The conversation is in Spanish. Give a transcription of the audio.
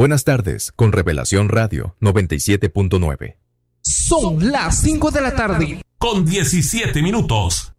Buenas tardes, con Revelación Radio 97.9. Son las 5 de la tarde. Con 17 minutos.